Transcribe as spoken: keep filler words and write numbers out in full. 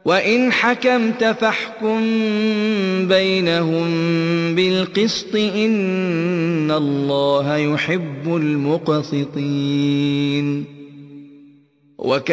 وإن حكمت فاحكم بينهم بالقسط إن الله يحب المقسطين.